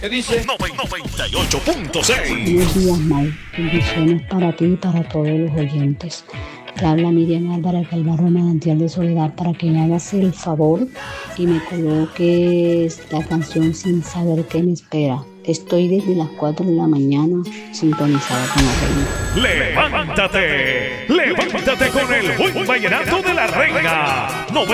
¿Qué dice? 98.6. Buenos días, Mau. Bendiciones para ti y para todos los oyentes. Te habla Miriam Álvarez del barrio Manantial de Soledad para que me hagas el favor y me coloques la canción Sin Saber Qué Me Espera. Estoy desde las 4 de la mañana sintonizada con la reina. Levántate con el buen vallenato de la reina.